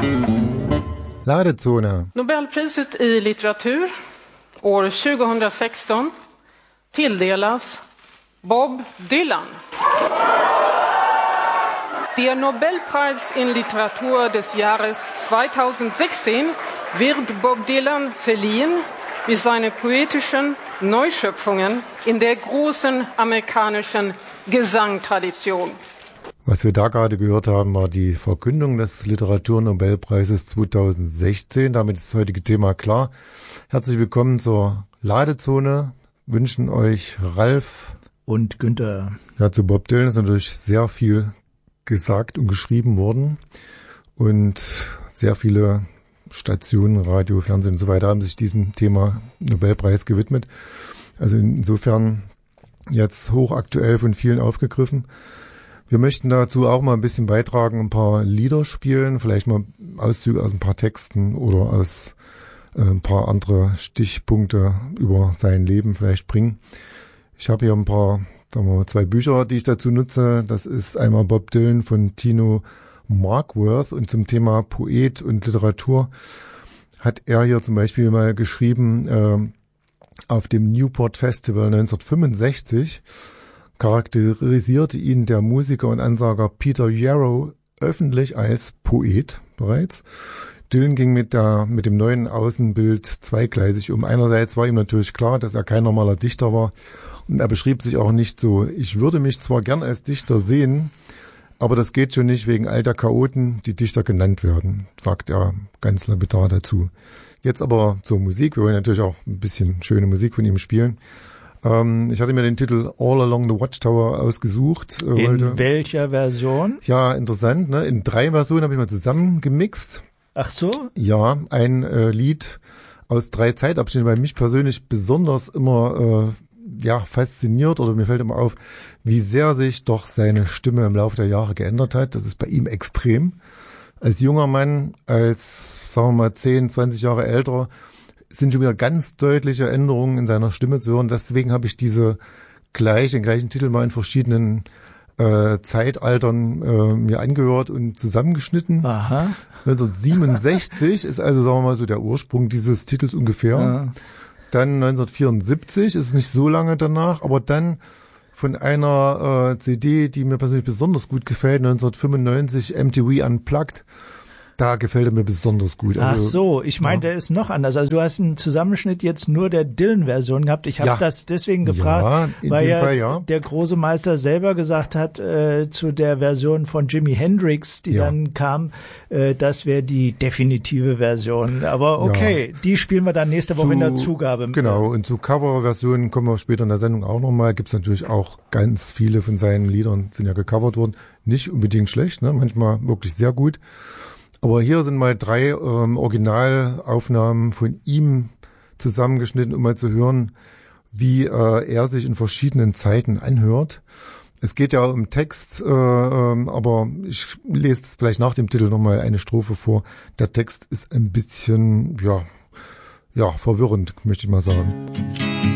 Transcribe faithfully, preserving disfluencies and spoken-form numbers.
Ladezone. Nobelpriset i litteratur år tjugohundrasexton tilldelas Bob Dylan. Der Nobelpreis in Literatur des Jahres zweitausendsechzehn wird Bob Dylan verliehen für seine poetischen Neuschöpfungen in der großen amerikanischen Gesangtradition. Was wir da gerade gehört haben, war die Verkündung des Literaturnobelpreises zweitausendsechzehn. Damit ist das heutige Thema klar. Herzlich willkommen zur Ladezone. Wünschen euch Ralf und Günther. Ja, zu Bob Dylan ist natürlich sehr viel gesagt und geschrieben worden. Und sehr viele Stationen, Radio, Fernsehen und so weiter haben sich diesem Thema Nobelpreis gewidmet. Also insofern jetzt hochaktuell von vielen aufgegriffen. Wir möchten dazu auch mal ein bisschen beitragen, ein paar Lieder spielen, vielleicht mal Auszüge aus ein paar Texten oder aus äh, ein paar andere Stichpunkte über sein Leben vielleicht bringen. Ich habe hier ein paar, sagen wir mal, zwei Bücher, die ich dazu nutze. Das ist einmal Bob Dylan von Tino Markworth und zum Thema Poet und Literatur hat er hier zum Beispiel mal geschrieben, äh, auf dem Newport Festival neunzehnhundertfünfundsechzig charakterisierte ihn der Musiker und Ansager Peter Yarrow öffentlich als Poet bereits. Dylan ging mit der mit dem neuen Außenbild zweigleisig um. Einerseits war ihm natürlich klar, dass er kein normaler Dichter war und er beschrieb sich auch nicht so: Ich würde mich zwar gern als Dichter sehen, aber das geht schon nicht wegen all der Chaoten, die Dichter genannt werden, sagt er ganz lapidar dazu. Jetzt aber zur Musik. Wir wollen natürlich auch ein bisschen schöne Musik von ihm spielen. Ähm, ich hatte mir den Titel All Along the Watchtower ausgesucht. Äh, In wollte. welcher Version? Ja, interessant, ne? In drei Versionen habe ich mal zusammengemixt. Ach so? Ja, ein äh, Lied aus drei Zeitabschnitten, weil mich persönlich besonders immer äh, ja fasziniert oder mir fällt immer auf, wie sehr sich doch seine Stimme im Laufe der Jahre geändert hat. Das ist bei ihm extrem. Als junger Mann, als, sagen wir mal, zehn, zwanzig Jahre älter, sind schon wieder ganz deutliche Änderungen in seiner Stimme zu hören. Deswegen habe ich diese gleich, den gleichen Titel mal in verschiedenen äh, Zeitaltern äh, mir angehört und zusammengeschnitten. Aha. neunzehnhundertsiebenundsechzig ist also, sagen wir mal, so der Ursprung dieses Titels ungefähr. Ja. Dann neunzehnhundertvierundsiebzig, ist nicht so lange danach, aber dann von einer äh, C D, die mir persönlich besonders gut gefällt, neunzehnhundertfünfundneunzig, M T V Unplugged. Da gefällt er mir besonders gut. Also, Ach so, ich meine, ja. Der ist noch anders. Also du hast einen Zusammenschnitt jetzt nur der Dylan-Version gehabt. Ich habe ja. das deswegen gefragt, ja, weil ja, Fall, ja der große Meister selber gesagt hat, äh, zu der Version von Jimi Hendrix, die ja. dann kam, äh, das wäre die definitive Version. Aber okay, ja. die spielen wir dann nächste Woche zu, in der Zugabe. Genau, und zu Coverversionen kommen wir später in der Sendung auch nochmal. Gibt es natürlich auch ganz viele von seinen Liedern, sind ja gecovert worden. Nicht unbedingt schlecht, ne? Manchmal wirklich sehr gut. Aber hier sind mal drei ähm, Originalaufnahmen von ihm zusammengeschnitten, um mal zu hören, wie äh, er sich in verschiedenen Zeiten anhört. Es geht ja um Text, äh, ähm, aber ich lese vielleicht nach dem Titel nochmal eine Strophe vor. Der Text ist ein bisschen, ja, ja, verwirrend, möchte ich mal sagen.